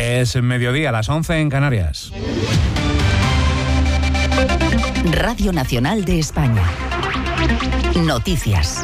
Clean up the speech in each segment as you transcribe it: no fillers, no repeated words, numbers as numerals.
Es mediodía, las 11 en Canarias. Radio Nacional de España. Noticias.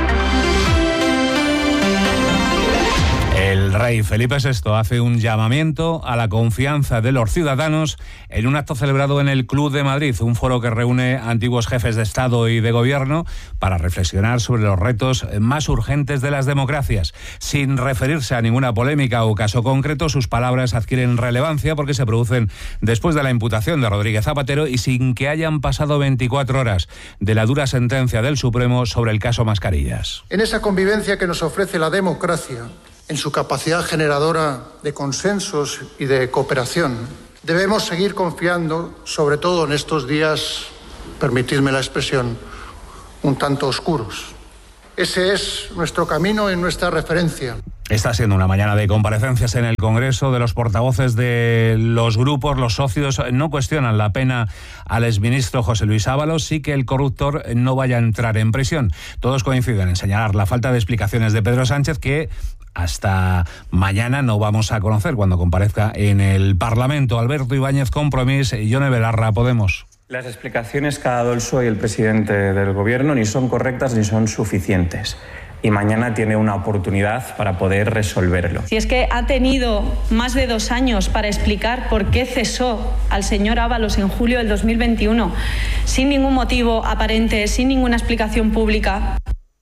El rey Felipe VI hace un llamamiento a la confianza de los ciudadanos en un acto celebrado en el Club de Madrid, un foro que reúne antiguos jefes de Estado y de Gobierno para reflexionar sobre los retos más urgentes de las democracias. Sin referirse a ninguna polémica o caso concreto, sus palabras adquieren relevancia porque se producen después de la imputación de Rodríguez Zapatero y sin que hayan pasado 24 horas de la dura sentencia del Supremo sobre el caso Mascarillas. En esa convivencia que nos ofrece la democracia, en su capacidad generadora de consensos y de cooperación, debemos seguir confiando, sobre todo en estos días, permitidme la expresión, un tanto oscuros. Ese es nuestro camino y nuestra referencia. Está siendo una mañana de comparecencias en el Congreso de los portavoces de los grupos. Los socios no cuestionan la pena al exministro José Luis Ábalos, sí que el corruptor no vaya a entrar en prisión. Todos coinciden en señalar la falta de explicaciones de Pedro Sánchez, que hasta mañana no vamos a conocer cuando comparezca en el Parlamento. Alberto Ibáñez, Compromís, y Yone Belarra, Podemos. Las explicaciones que ha dado el PSOE y el presidente del Gobierno ni son correctas ni son suficientes. Y mañana tiene una oportunidad para poder resolverlo. Si es que ha tenido más de 2 años para explicar por qué cesó al señor Ábalos en julio del 2021, sin ningún motivo aparente, sin ninguna explicación pública.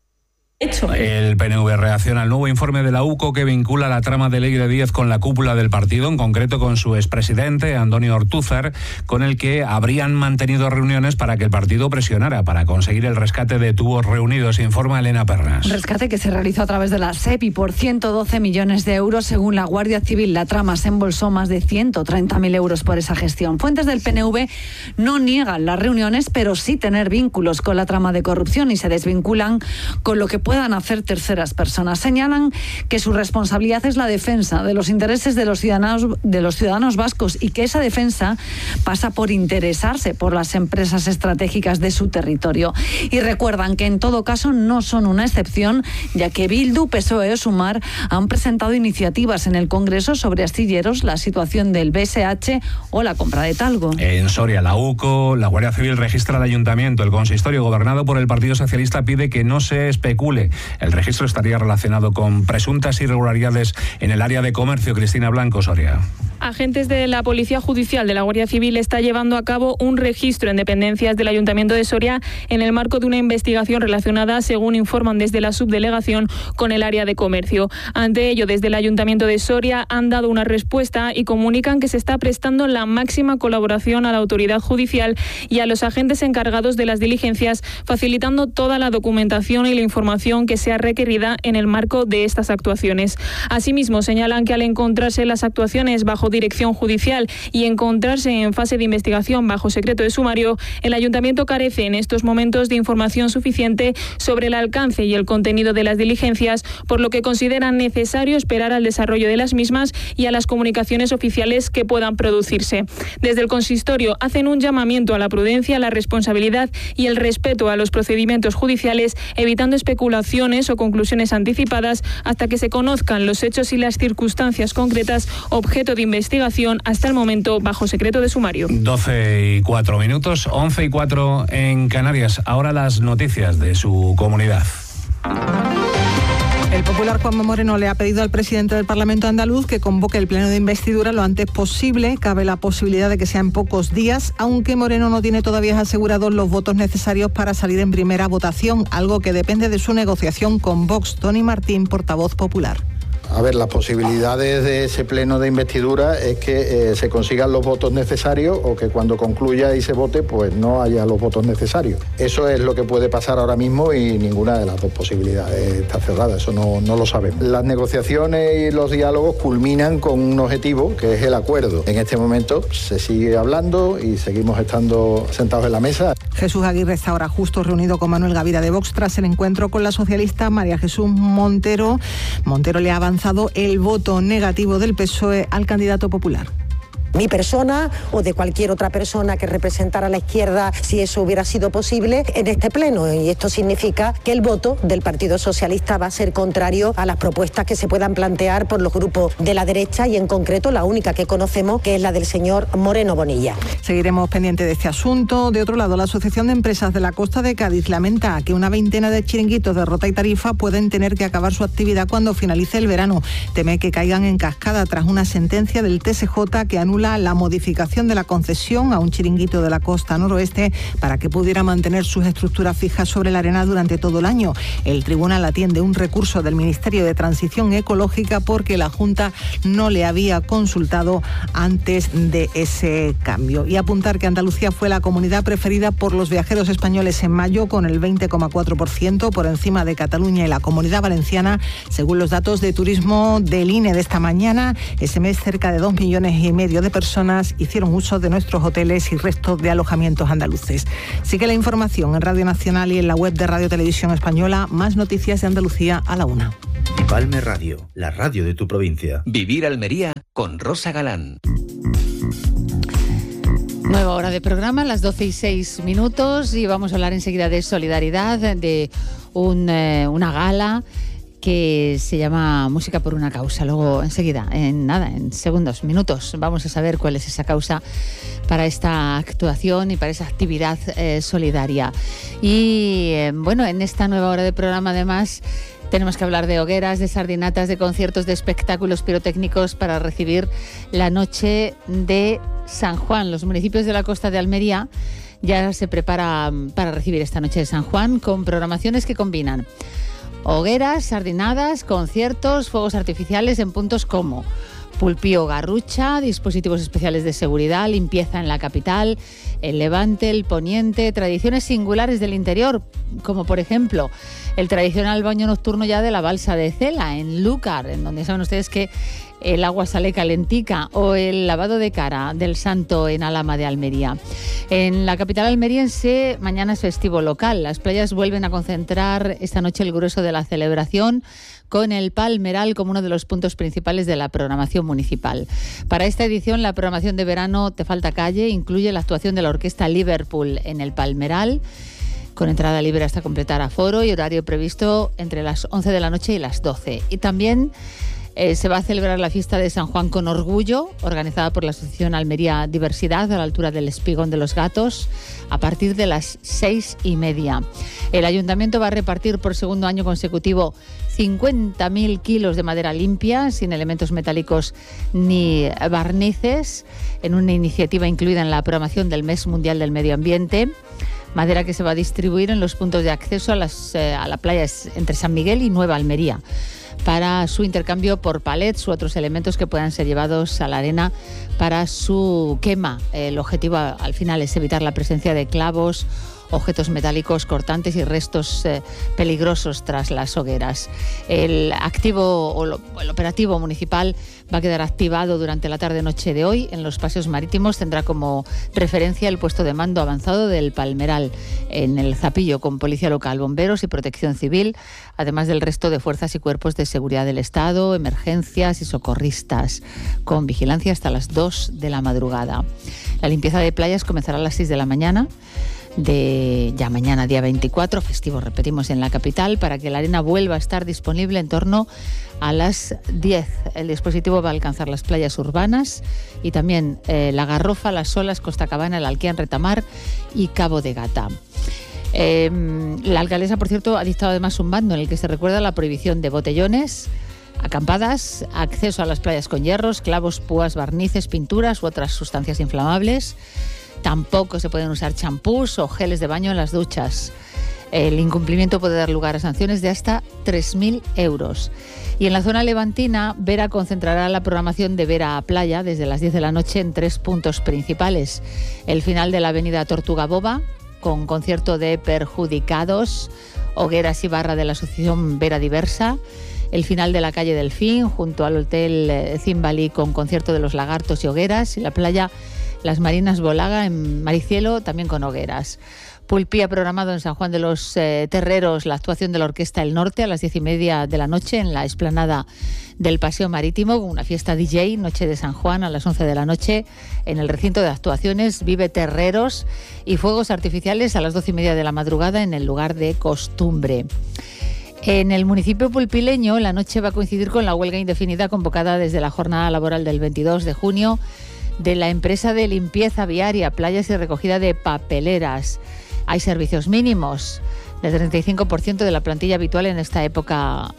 El PNV reacciona al nuevo informe de la UCO que vincula la trama de Leire Díez con la cúpula del partido, en concreto con su expresidente, Antonio Ortúzar, con el que habrían mantenido reuniones para que el partido presionara para conseguir el rescate de tubos reunidos, informa Elena Pernas. Un rescate que se realizó a través de la SEPI por 112 millones de euros. Según la Guardia Civil, la trama se embolsó más de 130.000 euros por esa gestión. Fuentes del PNV no niegan las reuniones, pero sí tener vínculos con la trama de corrupción y se desvinculan con lo que puedan hacer terceras personas. Señalan que su responsabilidad es la defensa de los intereses de los ciudadanos vascos y que esa defensa pasa por interesarse por las empresas estratégicas de su territorio. Y recuerdan que en todo caso no son una excepción, ya que Bildu, PSOE o Sumar han presentado iniciativas en el Congreso sobre astilleros, la situación del BSH o la compra de talgo. En Soria, la UCO, la Guardia Civil registra el ayuntamiento. El consistorio gobernado por el Partido Socialista pide que no se especule. El registro estaría relacionado con presuntas irregularidades en el área de comercio. Cristina Blanco, Soria. Agentes de la Policía Judicial de la Guardia Civil está llevando a cabo un registro en dependencias del Ayuntamiento de Soria en el marco de una investigación relacionada, según informan desde la subdelegación, con el área de comercio. Ante ello, desde el Ayuntamiento de Soria han dado una respuesta y comunican que se está prestando la máxima colaboración a la autoridad judicial y a los agentes encargados de las diligencias, facilitando toda la documentación y la información que sea requerida en el marco de estas actuaciones. Asimismo, señalan que al encontrarse las actuaciones bajo dirección judicial y encontrarse en fase de investigación bajo secreto de sumario, el Ayuntamiento carece en estos momentos de información suficiente sobre el alcance y el contenido de las diligencias, por lo que consideran necesario esperar al desarrollo de las mismas y a las comunicaciones oficiales que puedan producirse. Desde el consistorio hacen un llamamiento a la prudencia, la responsabilidad y el respeto a los procedimientos judiciales, evitando especulaciones o conclusiones anticipadas hasta que se conozcan los hechos y las circunstancias concretas objeto de investigación, hasta el momento bajo secreto de sumario. 12:04, 11:04 en Canarias. Ahora las noticias de su comunidad. El popular Juanma Moreno le ha pedido al presidente del Parlamento andaluz que convoque el pleno de investidura lo antes posible. Cabe la posibilidad de que sea en pocos días, aunque Moreno no tiene todavía asegurados los votos necesarios para salir en primera votación, algo que depende de su negociación con Vox. Tony Martín, portavoz popular. A ver, las posibilidades de ese pleno de investidura es que se consigan los votos necesarios o que cuando concluya y se vote, pues no haya los votos necesarios. Eso es lo que puede pasar ahora mismo y ninguna de las dos posibilidades está cerrada, eso no lo sabemos. Las negociaciones y los diálogos culminan con un objetivo, que es el acuerdo. En este momento se sigue hablando y seguimos estando sentados en la mesa. Jesús Aguirre está ahora justo reunido con Manuel Gavira de Vox tras el encuentro con la socialista María Jesús Montero. Montero le ha avanzado el voto negativo del PSOE al candidato popular. mi persona o de cualquier otra persona que representara a la izquierda, si eso hubiera sido posible, en este pleno. Y esto significa que el voto del Partido Socialista va a ser contrario a las propuestas que se puedan plantear por los grupos de la derecha y en concreto la única que conocemos, que es la del señor Moreno Bonilla. Seguiremos pendientes de este asunto. De otro lado, la Asociación de Empresas de la Costa de Cádiz lamenta que una veintena de chiringuitos de Rota y Tarifa pueden tener que acabar su actividad cuando finalice el verano. Teme que caigan en cascada tras una sentencia del TSJ que anula la modificación de la concesión a un chiringuito de la costa noroeste para que pudiera mantener sus estructuras fijas sobre la arena durante todo el año. El tribunal atiende un recurso del Ministerio de Transición Ecológica porque la Junta no le había consultado antes de ese cambio. Y apuntar que Andalucía fue la comunidad preferida por los viajeros españoles en mayo, con el 20,4% por encima de Cataluña y la Comunidad Valenciana, según los datos de turismo del INE de esta mañana. Ese mes cerca de 2,5 millones de personas hicieron uso de nuestros hoteles y restos de alojamientos andaluces. Sigue la información en Radio Nacional y en la web de Radio Televisión Española. Más noticias de Andalucía a la 1. Palme Radio, la radio de tu provincia. Vivir Almería con Rosa Galán. Nueva hora de programa, las 12:06 y vamos a hablar enseguida de solidaridad, de una gala que se llama Música por una causa. Luego enseguida, en segundos, minutos, vamos a saber cuál es esa causa para esta actuación y para esa actividad solidaria. Y bueno, en esta nueva hora de programa además tenemos que hablar de hogueras, de sardinatas, de conciertos, de espectáculos pirotécnicos para recibir la noche de San Juan. Los municipios de la costa de Almería ya se preparan para recibir esta noche de San Juan con programaciones que combinan hogueras, sardinadas, conciertos, fuegos artificiales en puntos como Pulpío Garrucha, dispositivos especiales de seguridad, limpieza en la capital, el Levante, el Poniente, tradiciones singulares del interior, como por ejemplo el tradicional baño nocturno ya de la balsa de Cela, en Lúcar, en donde saben ustedes que el agua sale calentica, o el lavado de cara del Santo en Alhama de Almería. En la capital almeriense, mañana es festivo local. Las playas vuelven a concentrar esta noche el grueso de la celebración, con el Palmeral como uno de los puntos principales de la programación municipal. Para esta edición, la programación de verano Te Falta Calle incluye la actuación de la Orquesta Liverpool en el Palmeral, con entrada libre hasta completar aforo y horario previsto entre las 11 de la noche y las 12. Y también se va a celebrar la fiesta de San Juan con orgullo, organizada por la Asociación Almería Diversidad, a la altura del Espigón de los Gatos, a partir de las 6:30. El Ayuntamiento va a repartir por segundo año consecutivo 50.000 kilos de madera limpia, sin elementos metálicos ni barnices, en una iniciativa incluida en la programación del Mes Mundial del Medio Ambiente. Madera que se va a distribuir en los puntos de acceso a la playa entre San Miguel y Nueva Almería, para su intercambio por palets u otros elementos que puedan ser llevados a la arena para su quema. El objetivo al final es evitar la presencia de clavos, objetos metálicos cortantes y restos peligrosos tras las hogueras. El operativo municipal va a quedar activado durante la tarde-noche de hoy. En los paseos marítimos tendrá como referencia el puesto de mando avanzado del Palmeral, en el Zapillo, con policía local, bomberos y protección civil, además del resto de fuerzas y cuerpos de seguridad del Estado, emergencias y socorristas, con vigilancia hasta las 2 de la madrugada. La limpieza de playas comenzará a las 6 de la mañana. Ya mañana, día 24, festivo, repetimos, en la capital, para que la arena vuelva a estar disponible en torno a las 10. El dispositivo va a alcanzar las playas urbanas y también La Garrofa, Las Olas, Costa Cabana, el Alquian, Retamar y Cabo de Gata. La alcaldesa, por cierto, ha dictado además un bando en el que se recuerda la prohibición de botellones, acampadas, acceso a las playas con hierros, clavos, púas, barnices, pinturas u otras sustancias inflamables. Tampoco se pueden usar champús o geles de baño en las duchas. El incumplimiento puede dar lugar a sanciones de hasta 3.000 euros. Y en la zona levantina, Vera concentrará la programación de Vera a Playa desde las 10 de la noche en 3 puntos principales. El final de la avenida Tortuga Boba, con concierto de Perjudicados, hogueras y barra de la asociación Vera Diversa. El final de la calle Delfín, junto al Hotel Cimbalí, con concierto de los Lagartos y hogueras. Y la playa Las Marinas Bolaga, en Maricielo, también con hogueras. Pulpí ha programado en San Juan de los Terreros la actuación de la Orquesta El Norte a las 10:30 de la noche en la explanada del Paseo Marítimo, con una fiesta DJ, Noche de San Juan, a las 11 de la noche en el recinto de actuaciones Vive Terreros, y fuegos artificiales a las 12:30 de la madrugada en el lugar de costumbre. En el municipio pulpileño, la noche va a coincidir con la huelga indefinida convocada desde la jornada laboral del 22 de junio de la empresa de limpieza viaria, playas y recogida de papeleras. Hay servicios mínimos del 35% de la plantilla habitual en esta época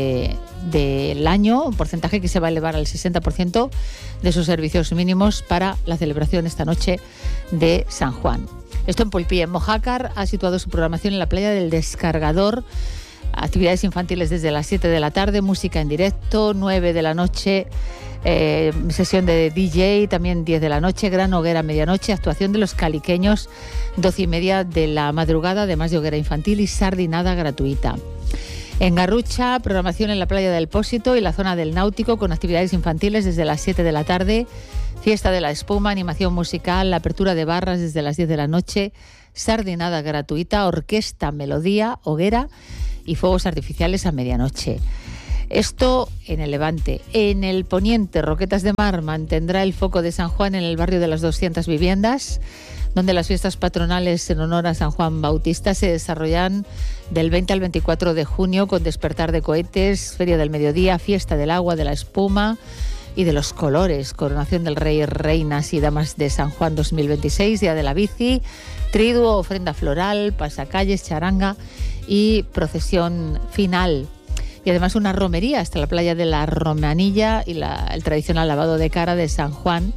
del año, un porcentaje que se va a elevar al 60% de sus servicios mínimos para la celebración esta noche de San Juan. Esto en Pulpí. En Mojácar ha situado su programación en la playa del Descargador. Actividades infantiles desde las 7 de la tarde, música en directo, 9 de la noche, sesión de DJ, también 10 de la noche, gran hoguera a medianoche, actuación de los caliqueños, 12:30 de la madrugada, además de hoguera infantil y sardinada gratuita. En Garrucha, programación en la playa del Pósito y la zona del Náutico, con actividades infantiles desde las 7 de la tarde, fiesta de la espuma, animación musical, apertura de barras desde las 10 de la noche, sardinada gratuita, orquesta, melodía, hoguera y fuegos artificiales a medianoche. Esto en el Levante. En el Poniente, Roquetas de Mar mantendrá el foco de San Juan en el barrio de las 200 viviendas, donde las fiestas patronales en honor a San Juan Bautista se desarrollan del 20 al 24 de junio con despertar de cohetes, Feria del Mediodía, Fiesta del Agua, de la Espuma y de los Colores, coronación del Rey, Reinas y Damas de San Juan 2026, Día de la Bici, triduo, ofrenda floral, pasacalles, charanga y procesión final. Y además una romería hasta la playa de la Romanilla y el tradicional lavado de cara de San Juan.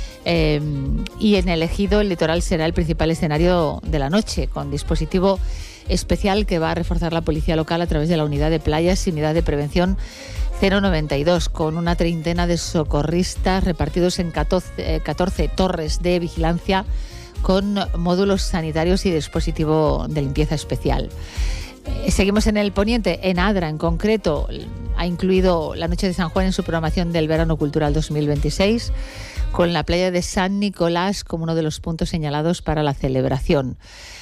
Y en el Ejido, el litoral será el principal escenario de la noche, con dispositivo especial que va a reforzar la policía local a través de la unidad de playas y unidad de prevención 092, con una treintena de socorristas repartidos en 14 torres de vigilancia con módulos sanitarios y dispositivo de limpieza especial. Seguimos en el Poniente. En Adra, en concreto, ha incluido la Noche de San Juan en su programación del Verano Cultural 2026, con la playa de San Nicolás como uno de los puntos señalados para la celebración.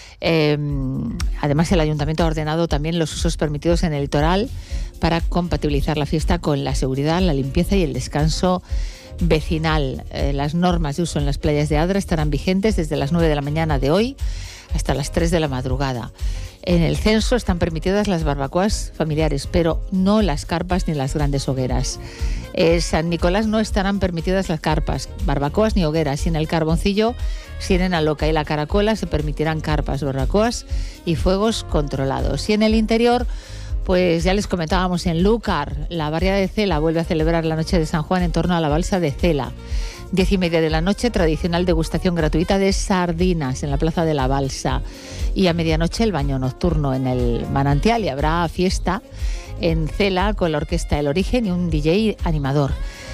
Además, el Ayuntamiento ha ordenado también los usos permitidos en el litoral para compatibilizar la fiesta con la seguridad, la limpieza y el descanso vecinal. Las normas de uso en las playas de Adra estarán vigentes desde las 9 de la mañana de hoy hasta las 3 de la madrugada. En el censo están permitidas las barbacoas familiares, pero no las carpas ni las grandes hogueras. En San Nicolás no estarán permitidas las carpas, barbacoas ni hogueras. Y en el Carboncillo, Sirena Loca y La Caracola se permitirán carpas, barbacoas y fuegos controlados. Y en el interior, pues ya les comentábamos, en Lúcar, la barriada de Cela vuelve a celebrar la Noche de San Juan en torno a la balsa de Cela. 10:30 de la noche, tradicional degustación gratuita de sardinas en la Plaza de la Balsa. Y a medianoche el baño nocturno en el Manantial, y habrá fiesta en Cela con la orquesta El Origen y un DJ animador.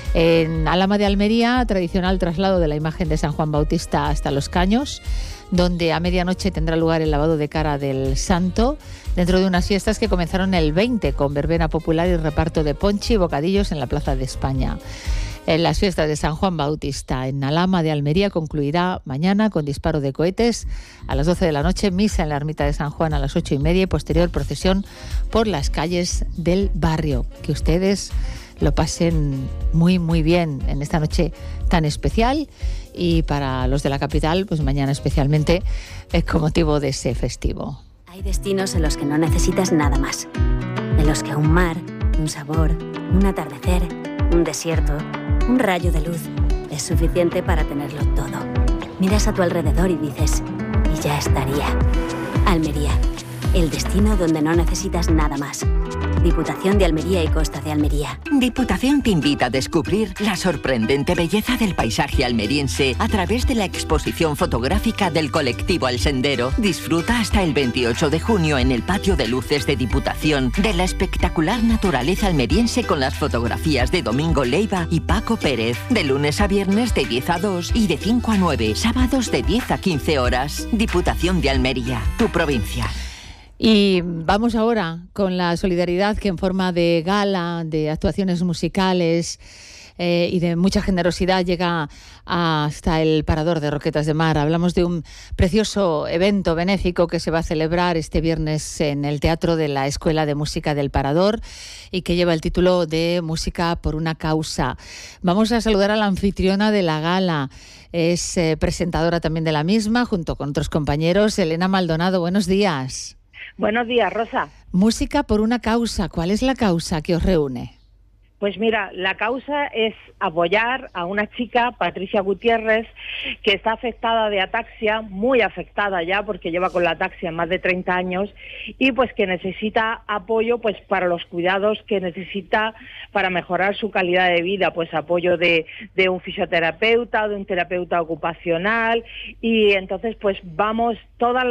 En Alhama de Almería, tradicional traslado de la imagen de San Juan Bautista hasta Los Caños, donde a medianoche tendrá lugar el lavado de cara del santo, dentro de unas fiestas que comenzaron el 20 con verbena popular y reparto de ponche y bocadillos en la Plaza de España. En las fiestas de San Juan Bautista en Alhama de Almería concluirá mañana con disparo de cohetes a las 12 de la noche, misa en la ermita de San Juan a las 8:30 y posterior procesión por las calles del barrio. Que ustedes lo pasen muy muy bien en esta noche tan especial, y para los de la capital, pues mañana especialmente con motivo de ese festivo. Hay destinos en los que no necesitas nada más, en los que un mar, un sabor, un atardecer, un desierto, un rayo de luz es suficiente para tenerlo todo. Miras a tu alrededor y dices, y ya estaría. Almería, el destino donde no necesitas nada más. Diputación de Almería y Costa de Almería. Diputación te invita a descubrir la sorprendente belleza del paisaje almeriense a través de la exposición fotográfica del colectivo El Sendero. Disfruta hasta el 28 de junio en el patio de luces de Diputación de la espectacular naturaleza almeriense con las fotografías de Domingo Leiva y Paco Pérez. De lunes a viernes de 10 a 2 y de 5 a 9. Sábados de 10 a 15 horas. Diputación de Almería, tu provincia. Y vamos ahora con la solidaridad que en forma de gala, de actuaciones musicales, y de mucha generosidad llega hasta el Parador de Roquetas de Mar. Hablamos de un precioso evento benéfico que se va a celebrar este viernes en el Teatro de la Escuela de Música del Parador y que lleva el título de Música por una causa. Vamos a saludar a la anfitriona de la gala. Es presentadora también de la misma, junto con otros compañeros. Elena Maldonado, buenos días. Buenos días, Rosa. Música por una causa. ¿Cuál es la causa que os reúne? Pues mira, la causa es apoyar a una chica, Patricia Gutiérrez, que está afectada de ataxia, muy afectada ya, porque lleva con la ataxia más de 30 años, y pues que necesita apoyo pues para los cuidados que necesita para mejorar su calidad de vida, pues apoyo de un fisioterapeuta, de un terapeuta ocupacional, y entonces pues vamos, todos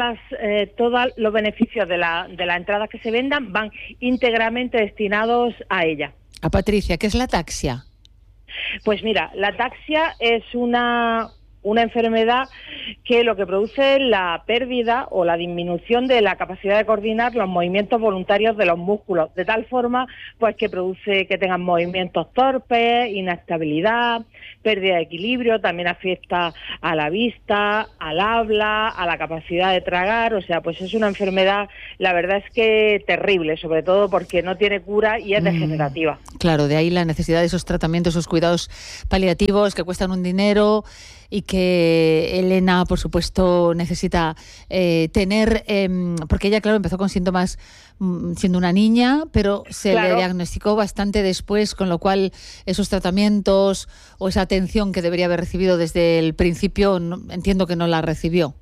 los beneficios de la entrada que se vendan van íntegramente destinados a ella. A Patricia, ¿qué es la ataxia? Pues mira, la ataxia es una enfermedad que lo que produce es la pérdida o la disminución de la capacidad de coordinar los movimientos voluntarios de los músculos, de tal forma pues que produce que tengan movimientos torpes, inestabilidad, pérdida de equilibrio, también afecta a la vista, al habla, a la capacidad de tragar, o sea, pues es una enfermedad, la verdad es que terrible, sobre todo porque no tiene cura y es degenerativa. Claro, de ahí la necesidad de esos tratamientos, esos cuidados paliativos que cuestan un dinero y que Elena, por supuesto, necesita tener, porque ella, claro, empezó con síntomas siendo una niña, pero se le diagnosticó bastante después, con lo cual esos tratamientos o esa atención que debería haber recibido desde el principio, entiendo que no la recibió.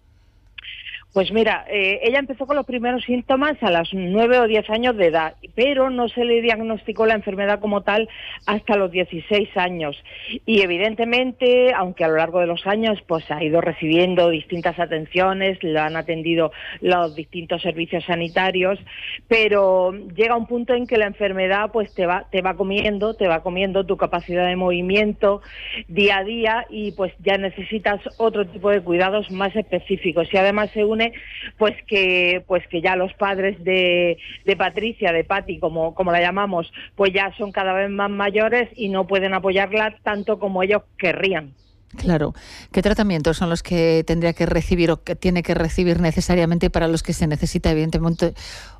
Pues mira, ella empezó con los primeros síntomas a los 9 o 10 años de edad, pero no se le diagnosticó la enfermedad como tal hasta los 16 años. Y evidentemente, aunque a lo largo de los años pues ha ido recibiendo distintas atenciones, la han atendido los distintos servicios sanitarios, pero llega un punto en que la enfermedad pues te va comiendo tu capacidad de movimiento día a día y pues ya necesitas otro tipo de cuidados más específicos. Y además se une pues que ya los padres de Patricia, de Pati, como la llamamos, pues ya son cada vez más mayores y no pueden apoyarla tanto como ellos querrían. Claro. ¿Qué tratamientos son los que tendría que recibir o que tiene que recibir necesariamente para los que se necesita, evidentemente,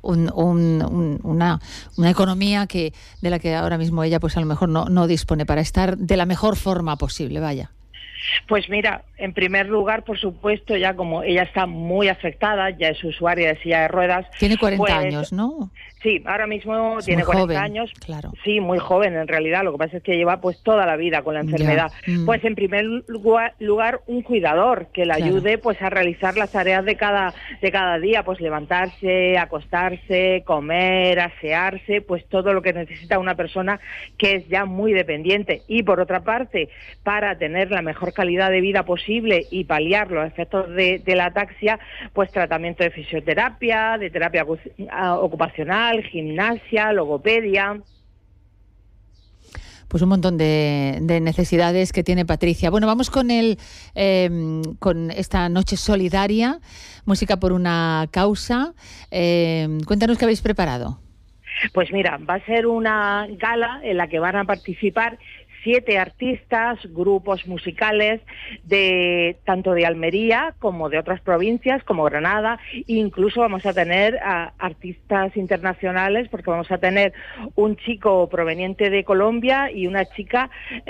una economía de la que ahora mismo ella pues a lo mejor no dispone para estar de la mejor forma posible, vaya? Pues mira, en primer lugar, por supuesto, ya como ella está muy afectada, ya es usuaria de silla de ruedas. Tiene 40 años, ¿no? Sí, ahora mismo tiene 40 años. Claro. Sí, muy joven en realidad. Lo que pasa es que lleva pues toda la vida con la enfermedad. Pues en primer lugar, un cuidador que le ayude pues a realizar las tareas de cada día, pues levantarse, acostarse, comer, asearse, pues todo lo que necesita una persona que es ya muy dependiente. Y por otra parte, para tener la mejor calidad de vida posible y paliar los efectos de la ataxia, pues tratamiento de fisioterapia, de terapia ocupacional, gimnasia, logopedia. Pues un montón de necesidades que tiene Patricia. Bueno, vamos con esta noche solidaria, Música por una causa. Cuéntanos qué habéis preparado. Pues mira, va a ser una gala en la que van a participar 7 artistas, grupos musicales tanto de Almería como de otras provincias como Granada, e incluso vamos a tener artistas internacionales porque vamos a tener un chico proveniente de Colombia y una chica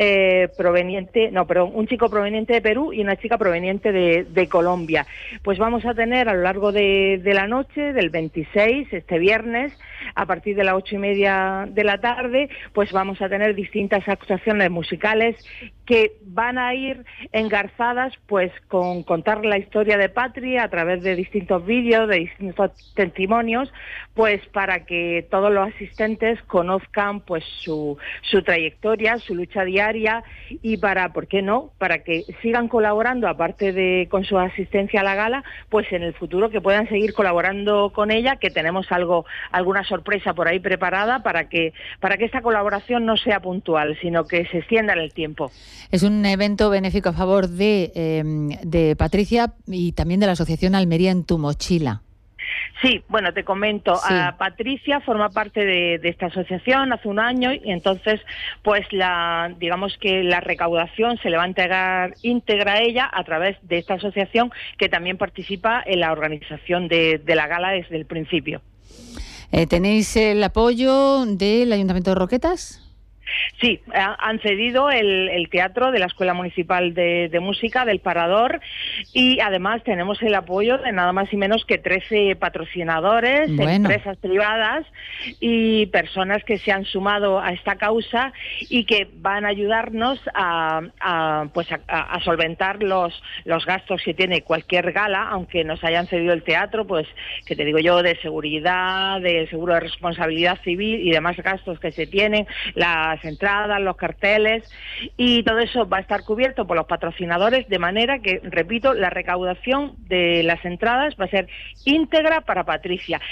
un chico proveniente de Perú y una chica proveniente de Colombia. Pues vamos a tener a lo largo de la noche, del 26, este viernes, a partir de las 8:30 de la tarde, pues vamos a tener distintas actuaciones musicales que van a ir engarzadas pues con contar la historia de Patria a través de distintos vídeos, de distintos testimonios, pues para que todos los asistentes conozcan pues su trayectoria, su lucha diaria y ¿por qué no?, para que sigan colaborando, aparte de con su asistencia a la gala, pues en el futuro que puedan seguir colaborando con ella, que tenemos alguna sorpresa por ahí preparada para que esta colaboración no sea puntual, sino que se extienda en el tiempo. Es un evento benéfico a favor de Patricia y también de la Asociación Almería en tu mochila. Sí, bueno, te comento, Sí. Patricia forma parte de esta asociación hace un año y entonces, pues digamos que la recaudación se le va a entregar íntegra a ella a través de esta asociación que también participa en la organización de la gala desde el principio. ¿Tenéis el apoyo del Ayuntamiento de Roquetas? Sí, han cedido el teatro de la Escuela Municipal de Música del Parador y además tenemos el apoyo de nada más y menos que 13 patrocinadores, empresas privadas y personas que se han sumado a esta causa y que van a ayudarnos a solventar los gastos que tiene cualquier gala, aunque nos hayan cedido el teatro, pues que te digo yo, de seguridad, de seguro de responsabilidad civil y demás gastos que se tienen, las entradas, los carteles y todo eso va a estar cubierto por los patrocinadores, de manera que, repito, la recaudación de las entradas va a ser íntegra para Patricia.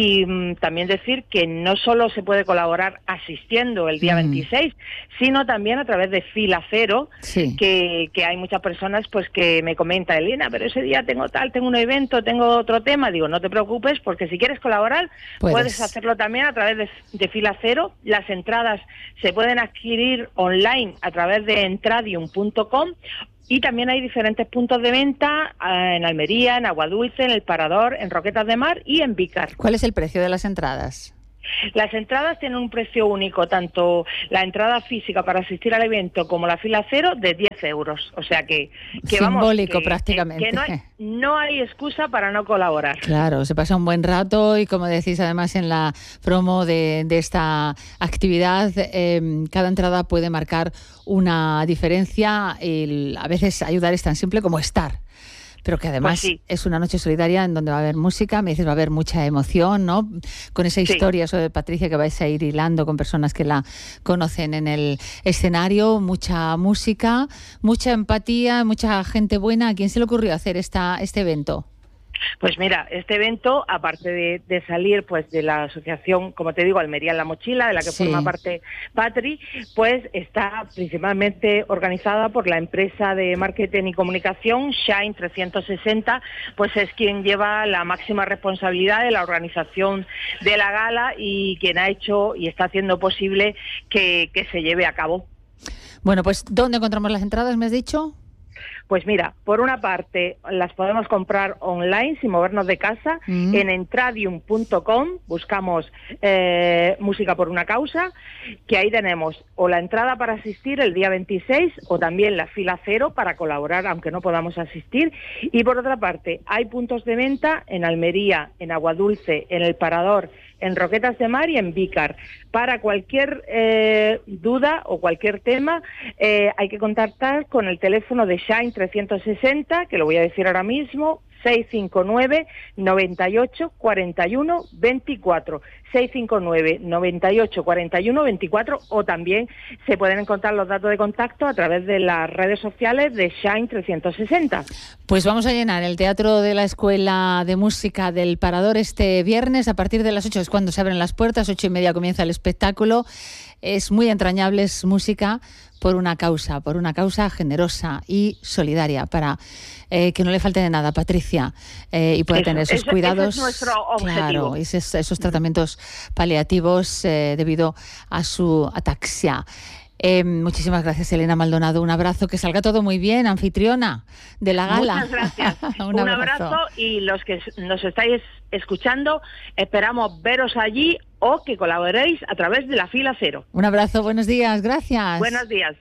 Y también decir que no solo se puede colaborar asistiendo el día 26, sino también a través de Fila Cero, que hay muchas personas pues que me comentan, Elena, pero ese día tengo un evento, tengo otro tema. Digo, no te preocupes, porque si quieres colaborar, puedes hacerlo también a través de Fila Cero. Las entradas se pueden adquirir online a través de entradium.com y también hay diferentes puntos de venta en Almería, en Aguadulce, en El Parador, en Roquetas de Mar y en Vícar. ¿Cuál es el precio de las entradas? Las entradas tienen un precio único, tanto la entrada física para asistir al evento como la Fila Cero, de 10 euros. O sea que simbólico, vamos, prácticamente. Que no hay excusa para no colaborar. Claro, se pasa un buen rato y, como decís además en la promo de esta actividad, cada entrada puede marcar una diferencia. A veces ayudar es tan simple como estar. Pero que además es una noche solidaria en donde va a haber música, me dices va a haber mucha emoción, ¿no? Con esa historia sobre Patricia que vais a ir hilando con personas que la conocen en el escenario, mucha música, mucha empatía, mucha gente buena. ¿A quién se le ocurrió hacer este evento? Pues mira, este evento, aparte de salir pues de la asociación, como te digo, Almería en la mochila, de la que forma parte Patri, pues está principalmente organizada por la empresa de marketing y comunicación Shine 360, pues es quien lleva la máxima responsabilidad de la organización de la gala y quien ha hecho y está haciendo posible que se lleve a cabo. Bueno, pues ¿dónde encontramos las entradas, me has dicho? Pues mira, por una parte las podemos comprar online sin movernos de casa, en entradium.com, buscamos Música por una Causa, que ahí tenemos o la entrada para asistir el día 26 o también la Fila Cero para colaborar aunque no podamos asistir. Y por otra parte, hay puntos de venta en Almería, en Aguadulce, en El Parador, en Roquetas de Mar y en Vícar. Para cualquier duda o cualquier tema hay que contactar con el teléfono de Shine 360, que lo voy a decir ahora mismo, 659 98 41 24, 659 98 41 24, o también se pueden encontrar los datos de contacto a través de las redes sociales de Shine 360. Pues vamos a llenar el Teatro de la Escuela de Música del Parador este viernes a partir de las 8, es cuando se abren las puertas, 8:30 comienza el espectáculo. Es muy entrañable, es música por una causa generosa y solidaria para que no le falte de nada a Patricia y pueda tener sus cuidados. Ese es nuestro objetivo. Claro, esos tratamientos paliativos debido a su ataxia. Muchísimas gracias, Elena Maldonado. Un abrazo, que salga todo muy bien, anfitriona de la gala. Muchas gracias. Un abrazo, y los que nos estáis escuchando, esperamos veros allí o que colaboréis a través de la Fila Cero. Un abrazo, buenos días, gracias. Buenos días.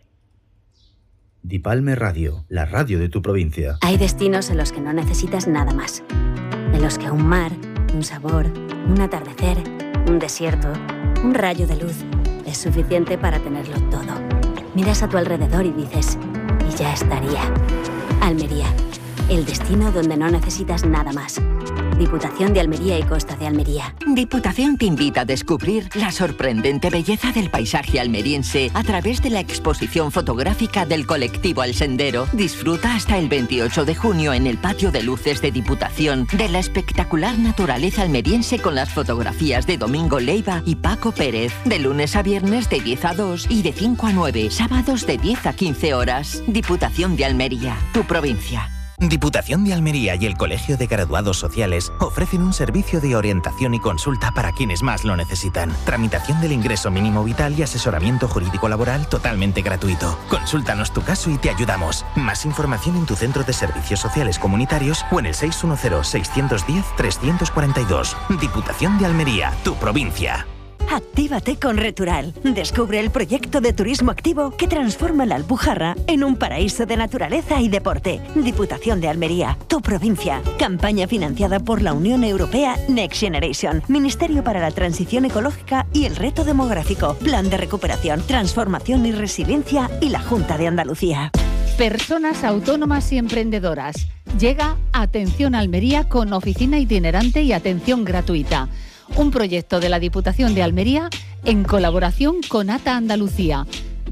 Dipalme Radio, la radio de tu provincia. Hay destinos en los que no necesitas nada más. En los que un mar, un sabor, un atardecer, un desierto, un rayo de luz es suficiente para tenerlo todo. Miras a tu alrededor y dices, y ya estaría. Almería, el destino donde no necesitas nada más. Diputación de Almería y Costa de Almería. Diputación te invita a descubrir la sorprendente belleza del paisaje almeriense a través de la exposición fotográfica del colectivo El Sendero. Disfruta hasta el 28 de junio en el patio de luces de Diputación de la espectacular naturaleza almeriense con las fotografías de Domingo Leiva y Paco Pérez. De lunes a viernes de 10 a 2 y de 5 a 9, sábados de 10 a 15 horas. Diputación de Almería, tu provincia. Diputación de Almería y el Colegio de Graduados Sociales ofrecen un servicio de orientación y consulta para quienes más lo necesitan. Tramitación del ingreso mínimo vital y asesoramiento jurídico laboral totalmente gratuito. Consúltanos tu caso y te ayudamos. Más información en tu centro de servicios sociales comunitarios o en el 610-610-342. Diputación de Almería, tu provincia. Actívate con Retural. Descubre el proyecto de turismo activo que transforma la Alpujarra en un paraíso de naturaleza y deporte. Diputación de Almería, tu provincia. Campaña financiada por la Unión Europea Next Generation, Ministerio para la Transición Ecológica y el Reto Demográfico, Plan de Recuperación, Transformación y Resiliencia y la Junta de Andalucía. Personas autónomas y emprendedoras. Llega Atención Almería con oficina itinerante y atención gratuita. Un proyecto de la Diputación de Almería en colaboración con ATA Andalucía.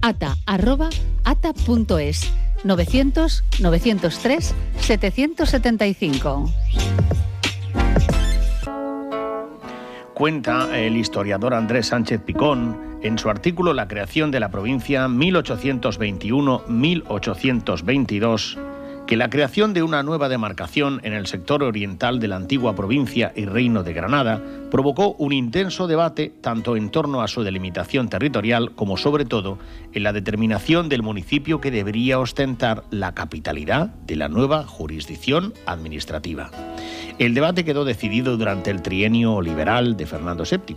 ata@ata.es 900 903 775. Cuenta el historiador Andrés Sánchez Picón en su artículo La creación de la provincia 1821-1822 que la creación de una nueva demarcación en el sector oriental de la antigua provincia y reino de Granada provocó un intenso debate tanto en torno a su delimitación territorial como sobre todo en la determinación del municipio que debería ostentar la capitalidad de la nueva jurisdicción administrativa. El debate quedó decidido durante el trienio liberal de Fernando VII,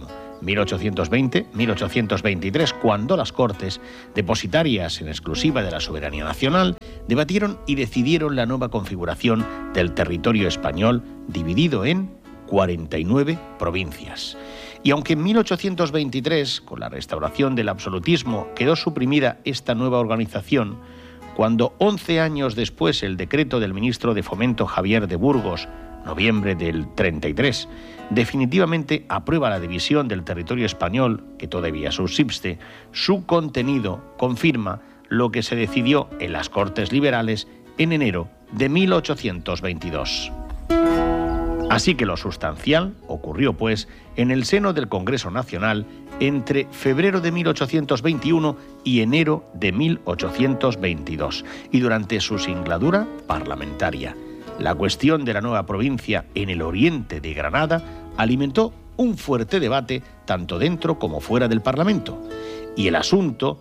1820-1823, cuando las Cortes, depositarias en exclusiva de la soberanía nacional, debatieron y decidieron la nueva configuración del territorio español dividido en 49 provincias. Y aunque en 1823, con la restauración del absolutismo, quedó suprimida esta nueva organización, cuando 11 años después el decreto del ministro de Fomento Javier de Burgos, noviembre del 33, definitivamente aprueba la división del territorio español, que todavía subsiste, su contenido confirma lo que se decidió en las Cortes Liberales en enero de 1822. Así que lo sustancial ocurrió, pues, en el seno del Congreso Nacional entre febrero de 1821 y enero de 1822, y durante su singladura parlamentaria. La cuestión de la nueva provincia en el oriente de Granada alimentó un fuerte debate tanto dentro como fuera del Parlamento. Y el asunto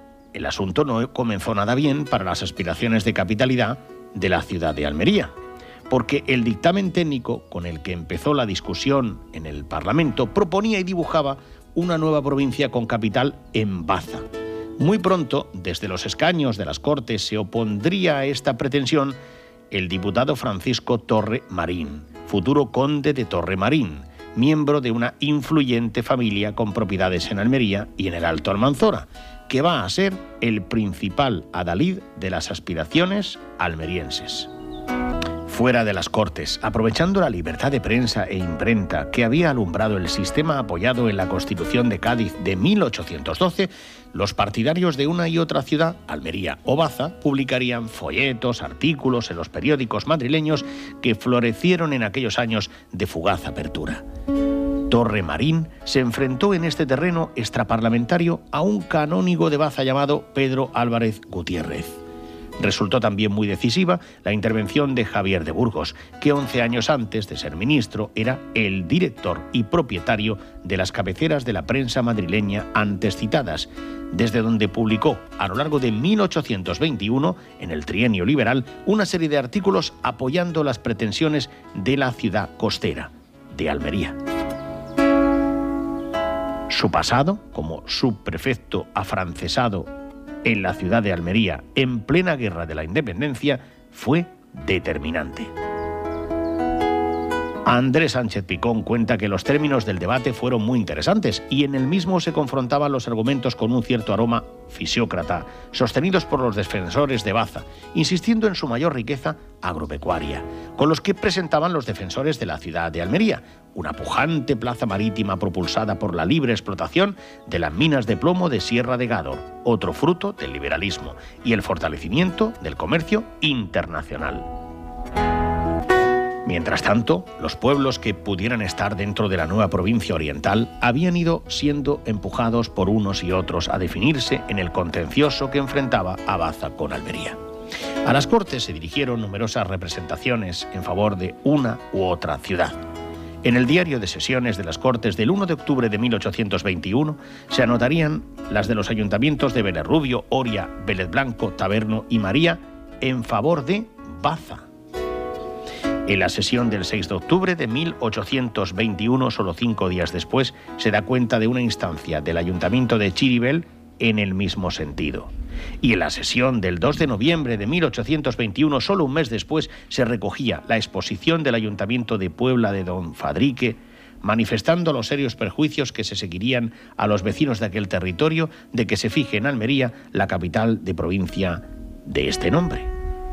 no comenzó nada bien para las aspiraciones de capitalidad de la ciudad de Almería, porque el dictamen técnico con el que empezó la discusión en el Parlamento proponía y dibujaba una nueva provincia con capital en Baza. Muy pronto, desde los escaños de las Cortes, se opondría a esta pretensión el diputado Francisco Torre Marín, futuro conde de Torre Marín, miembro de una influyente familia con propiedades en Almería y en el Alto Almanzora, que va a ser el principal adalid de las aspiraciones almerienses. Fuera de las Cortes, aprovechando la libertad de prensa e imprenta que había alumbrado el sistema apoyado en la Constitución de Cádiz de 1812, los partidarios de una y otra ciudad, Almería o Baza, publicarían folletos, artículos en los periódicos madrileños que florecieron en aquellos años de fugaz apertura. Torre Marín se enfrentó en este terreno extraparlamentario a un canónigo de Baza llamado Pedro Álvarez Gutiérrez. Resultó también muy decisiva la intervención de Javier de Burgos, que 11 años antes de ser ministro era el director y propietario de las cabeceras de la prensa madrileña antes citadas, desde donde publicó a lo largo de 1821, en el trienio liberal, una serie de artículos apoyando las pretensiones de la ciudad costera, de Almería. Su pasado, como subprefecto afrancesado en la ciudad de Almería, en plena guerra de la independencia, fue determinante. Andrés Sánchez Picón cuenta que los términos del debate fueron muy interesantes y en el mismo se confrontaban los argumentos con un cierto aroma fisiócrata, sostenidos por los defensores de Baza, insistiendo en su mayor riqueza agropecuaria, con los que presentaban los defensores de la ciudad de Almería, una pujante plaza marítima propulsada por la libre explotación de las minas de plomo de Sierra de Gádor, otro fruto del liberalismo, y el fortalecimiento del comercio internacional. Mientras tanto, los pueblos que pudieran estar dentro de la nueva provincia oriental habían ido siendo empujados por unos y otros a definirse en el contencioso que enfrentaba a Baza con Almería. A las Cortes se dirigieron numerosas representaciones en favor de una u otra ciudad. En el diario de sesiones de las Cortes del 1 de octubre de 1821 se anotarían las de los ayuntamientos de Vélez Rubio, Oria, Vélez Blanco, Taberno y María en favor de Baza. En la sesión del 6 de octubre de 1821, solo 5 días después, se da cuenta de una instancia del ayuntamiento de Chiribel en el mismo sentido. Y en la sesión del 2 de noviembre de 1821, solo un mes después, se recogía la exposición del Ayuntamiento de Puebla de Don Fadrique, manifestando los serios perjuicios que se seguirían a los vecinos de aquel territorio de que se fije en Almería la capital de provincia de este nombre.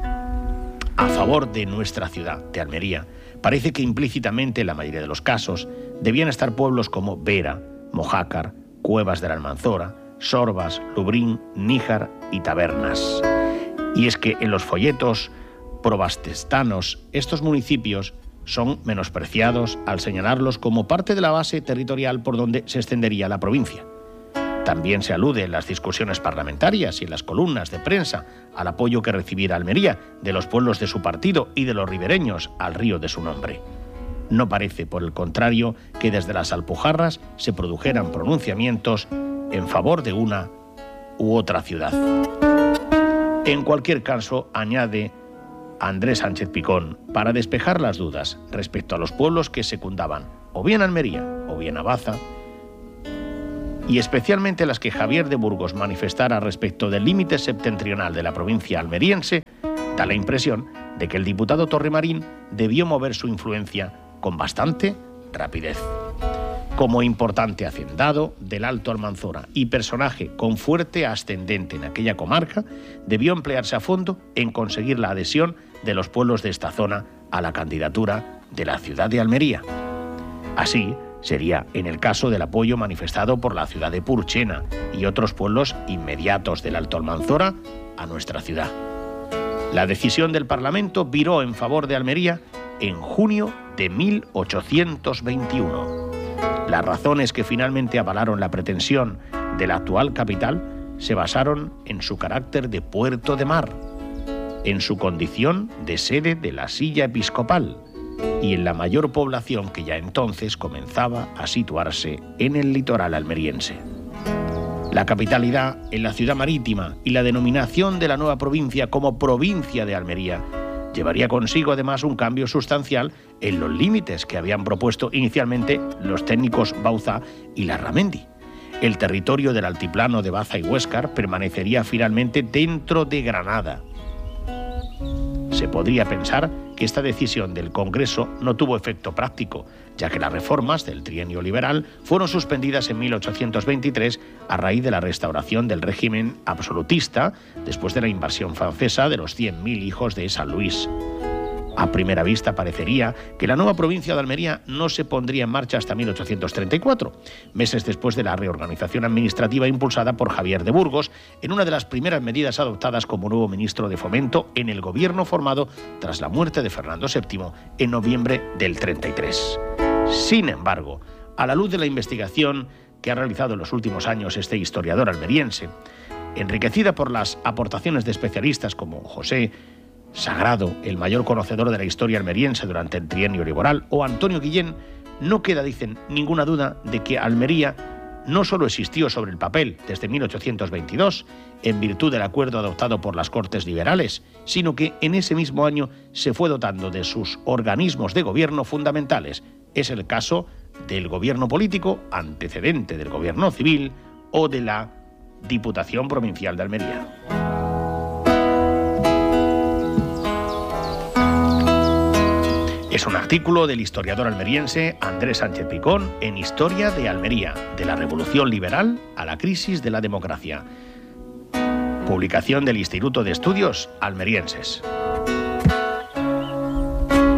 A favor de nuestra ciudad, de Almería, parece que implícitamente, en la mayoría de los casos, debían estar pueblos como Vera, Mojácar, Cuevas de la Almanzora, Sorbas, Lubrín, Níjar y Tabernas. Y es que en los folletos probastestanos estos municipios son menospreciados al señalarlos como parte de la base territorial por donde se extendería la provincia. También se alude en las discusiones parlamentarias y en las columnas de prensa al apoyo que recibiera Almería de los pueblos de su partido y de los ribereños al río de su nombre. No parece, por el contrario, que desde las Alpujarras se produjeran pronunciamientos en favor de una u otra ciudad. En cualquier caso, añade Andrés Sánchez Picón, para despejar las dudas respecto a los pueblos que secundaban o bien Almería o bien a Baza, y especialmente las que Javier de Burgos manifestara respecto del límite septentrional de la provincia almeriense, da la impresión de que el diputado Torremarín debió mover su influencia con bastante rapidez. Como importante hacendado del Alto Almanzora y personaje con fuerte ascendente en aquella comarca, debió emplearse a fondo en conseguir la adhesión de los pueblos de esta zona a la candidatura de la ciudad de Almería. Así sería en el caso del apoyo manifestado por la ciudad de Purchena y otros pueblos inmediatos del Alto Almanzora a nuestra ciudad. La decisión del Parlamento viró en favor de Almería en junio de 1821. Las razones que finalmente avalaron la pretensión de la actual capital se basaron en su carácter de puerto de mar, en su condición de sede de la silla episcopal y en la mayor población que ya entonces comenzaba a situarse en el litoral almeriense. La capitalidad en la ciudad marítima y la denominación de la nueva provincia como provincia de Almería llevaría consigo además un cambio sustancial en los límites que habían propuesto inicialmente los técnicos Bauza y Larramendi. El territorio del altiplano de Baza y Huéscar permanecería finalmente dentro de Granada. Se podría pensar que esta decisión del Congreso no tuvo efecto práctico, ya que las reformas del trienio liberal fueron suspendidas en 1823 a raíz de la restauración del régimen absolutista después de la invasión francesa de los 100.000 hijos de San Luis. A primera vista parecería que la nueva provincia de Almería no se pondría en marcha hasta 1834, meses después de la reorganización administrativa impulsada por Javier de Burgos, en una de las primeras medidas adoptadas como nuevo ministro de Fomento en el gobierno formado tras la muerte de Fernando VII en noviembre del 33. Sin embargo, a la luz de la investigación que ha realizado en los últimos años este historiador almeriense, enriquecida por las aportaciones de especialistas como José Sagrado, el mayor conocedor de la historia almeriense durante el trienio liberal, o Antonio Guillén, no queda, dicen, ninguna duda de que Almería no solo existió sobre el papel desde 1822, en virtud del acuerdo adoptado por las Cortes Liberales, sino que en ese mismo año se fue dotando de sus organismos de gobierno fundamentales. Es el caso del gobierno político, antecedente del gobierno civil, o de la Diputación Provincial de Almería. Es un artículo del historiador almeriense Andrés Sánchez Picón en Historia de Almería, de la Revolución Liberal a la crisis de la democracia. Publicación del Instituto de Estudios Almerienses.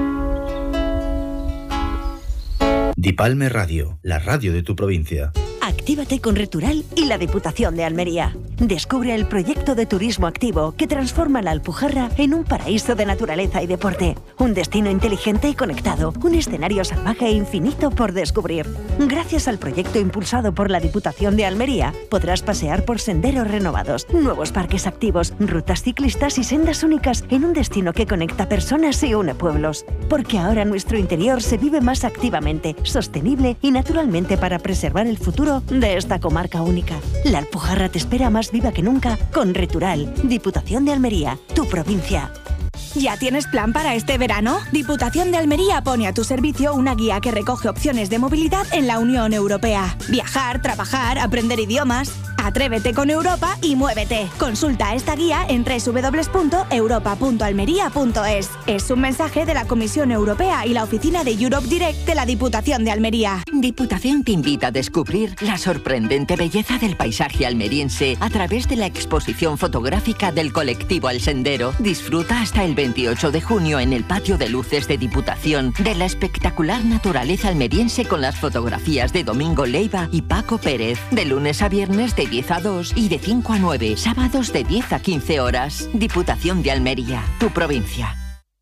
Dipalme Radio, la radio de tu provincia. Actívate con Retural y la Diputación de Almería. Descubre el proyecto de turismo activo que transforma la Alpujarra en un paraíso de naturaleza y deporte. Un destino inteligente y conectado. Un escenario salvaje e infinito por descubrir. Gracias al proyecto impulsado por la Diputación de Almería, podrás pasear por senderos renovados, nuevos parques activos, rutas ciclistas y sendas únicas en un destino que conecta personas y une pueblos. Porque ahora nuestro interior se vive más activamente, sostenible y naturalmente para preservar el futuro de esta comarca única. La Alpujarra te espera más viva que nunca con Retural. Diputación de Almería, tu provincia. ¿Ya tienes plan para este verano? Diputación de Almería pone a tu servicio una guía que recoge opciones de movilidad en la Unión Europea. Viajar, trabajar, aprender idiomas. Atrévete con Europa y muévete. Consulta esta guía en www.europa.almería.es. Es un mensaje de la Comisión Europea y la oficina de Europe Direct de la Diputación de Almería. Diputación te invita a descubrir la sorprendente belleza del paisaje almeriense a través de la exposición fotográfica del colectivo El Sendero. Disfruta hasta el 28 de junio en el patio de luces de Diputación de la espectacular naturaleza almeriense con las fotografías de Domingo Leiva y Paco Pérez. De lunes a viernes de 10 a 2 y de 5 a 9, sábados de 10 a 15 horas. Diputación de Almería, tu provincia.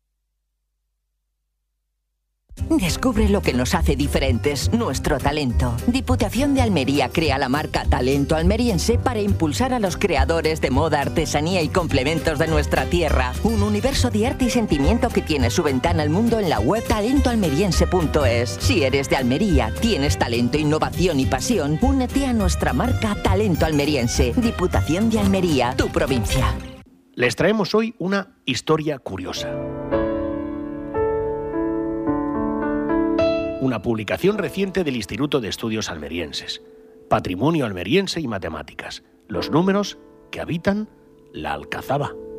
Descubre lo que nos hace diferentes, nuestro talento. Diputación de Almería crea la marca Talento Almeriense para impulsar a los creadores de moda, artesanía y complementos de nuestra tierra. Un universo de arte y sentimiento que tiene su ventana al mundo en la web talentoalmeriense.es. Si eres de Almería, tienes talento, innovación y pasión, únete a nuestra marca Talento Almeriense. Diputación de Almería, tu provincia. Les traemos hoy una historia curiosa. Una publicación reciente del Instituto de Estudios Almerienses. Patrimonio almeriense y matemáticas. Los números que habitan la Alcazaba.